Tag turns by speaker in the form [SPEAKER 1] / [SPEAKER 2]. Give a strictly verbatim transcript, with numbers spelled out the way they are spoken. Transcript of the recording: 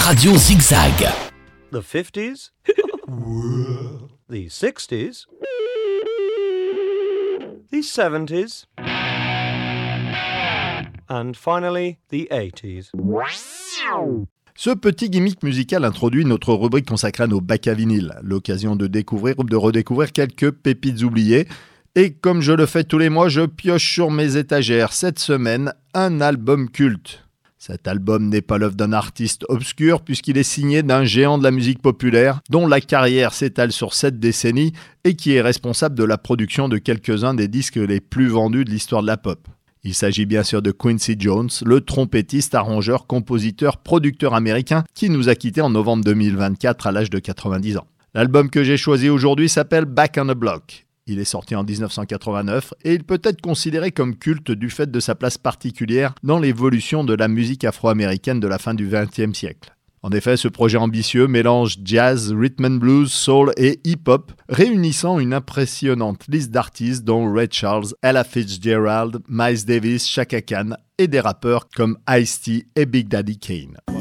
[SPEAKER 1] Radio Zigzag.
[SPEAKER 2] The fifties, the sixties, the seventies, and finally the eighties.
[SPEAKER 3] Ce petit gimmick musical introduit notre rubrique consacrée à nos bacs à vinyle, l'occasion de découvrir ou de redécouvrir quelques pépites oubliées. Et comme je le fais tous les mois, je pioche sur mes étagères cette semaine un album culte. Cet album n'est pas l'œuvre d'un artiste obscur puisqu'il est signé d'un géant de la musique populaire dont la carrière s'étale sur sept décennies et qui est responsable de la production de quelques-uns des disques les plus vendus de l'histoire de la pop. Il s'agit bien sûr de Quincy Jones, le trompettiste, arrangeur, compositeur, producteur américain qui nous a quittés en novembre deux mille vingt-quatre à l'âge de quatre-vingt-dix ans. L'album que j'ai choisi aujourd'hui s'appelle Back on the Block. Il est sorti en dix-neuf cent quatre-vingt-neuf et il peut être considéré comme culte du fait de sa place particulière dans l'évolution de la musique afro-américaine de la fin du vingtième siècle. En effet, ce projet ambitieux mélange jazz, rhythm and blues, soul et hip-hop, réunissant une impressionnante liste d'artistes dont Ray Charles, Ella Fitzgerald, Miles Davis, Chaka Khan et des rappeurs comme Ice-T et Big Daddy Kane.